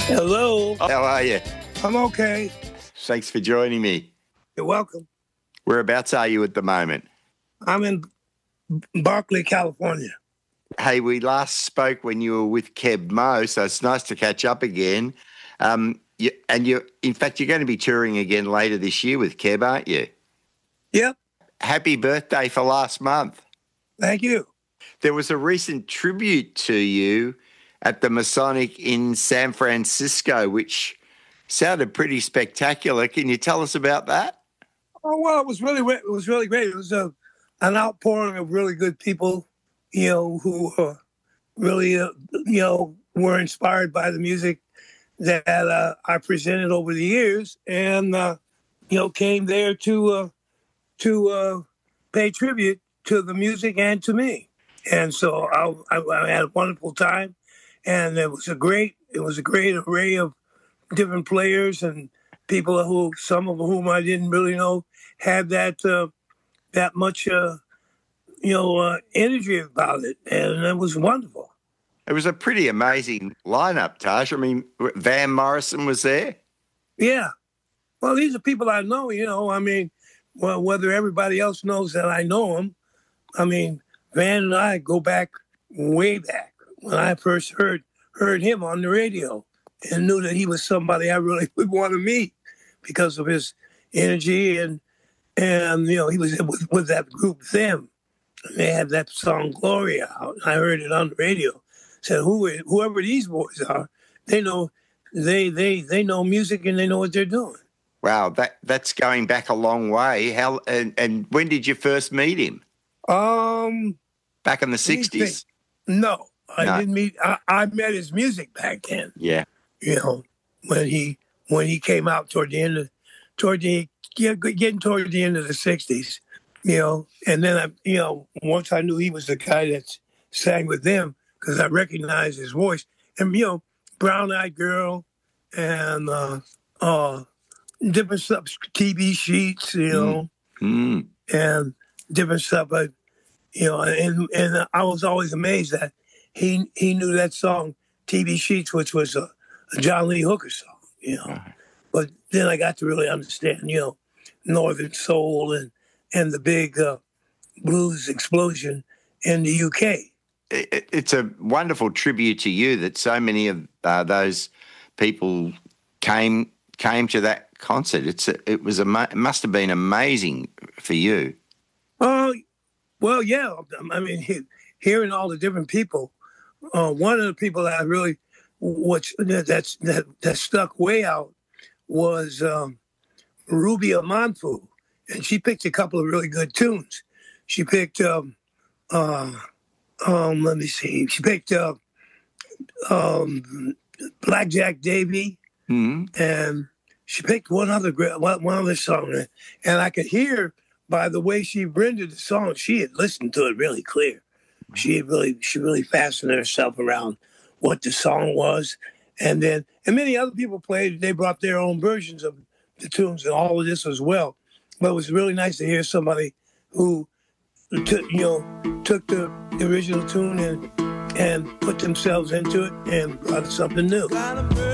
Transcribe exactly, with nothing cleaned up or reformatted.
Hello. How are you? I'm okay. Thanks for joining me. You're welcome. Whereabouts are you at the moment? I'm in Berkeley, California. Hey, we last spoke when you were with Keb Mo, so it's nice to catch up again. Um, you, and you, in fact, you're going to be touring again later this year with Keb, aren't you? Yep. Happy birthday for last month. Thank you. There was a recent tribute to you at the Masonic in San Francisco, which sounded pretty spectacular. Can you tell us about that? Oh well, it was really it was really great. It was a an outpouring of really good people, you know, who uh, really uh, you know were inspired by the music that uh, I presented over the years, and uh, you know came there to uh, to uh, pay tribute to the music and to me. And so I, I, I had a wonderful time, and it was a great it was a great array of different players and people who some of whom I didn't really know had that uh, that much uh, you know uh, energy about it, and it was wonderful. It was a pretty amazing lineup, Taj. I mean, Van Morrison was there. Yeah, well, these are people I know. You know, I mean, well, whether everybody else knows that I know them, I mean, Van and I go back way back when I first heard heard him on the radio and knew that he was somebody I really would want to meet because of his energy and and you know he was with, with that group Them. They had that song Gloria out. I heard it on the radio. Said who whoever these boys are, they know they they they know music and they know what they're doing. Wow, that that's going back a long way. How and, and when did you first meet him? Um, back in the sixties. No, I no. didn't meet. I, I met his music back then. Yeah, you know when he when he came out toward the end of toward the yeah, getting toward the end of the sixties. You know, and then I you know once I knew he was the guy that sang with them because I recognized his voice and you know Brown Eyed Girl and uh, uh, different stuff, T V Sheets, you know, mm. Mm. and different stuff. But you know, and and I was always amazed that he he knew that song T V Sheets, which was a, a John Lee Hooker song. You know, uh-huh. But then I got to really understand, you know, Northern Soul and and the big uh, blues explosion in the U K. It, it's a wonderful tribute to you that so many of uh, those people came came to that concert. It's a, it was a it must have been amazing for you. Oh, uh, well, yeah. I mean, he, hearing all the different people. Uh, one of the people that I really, which that's that that stuck way out, was um, Ruby Amanfu, and she picked a couple of really good tunes. She picked, um, uh, um, let me see, she picked uh, um, Blackjack Davy, mm-hmm. and she picked one other one other song, and I could hear by the way she rendered the song, she had listened to it really clear. She had really, she really fastened herself around what the song was, and then and many other people played. They brought their own versions of the tunes and all of this as well. But it was really nice to hear somebody who took, you know, took the original tune and and put themselves into it and brought something new.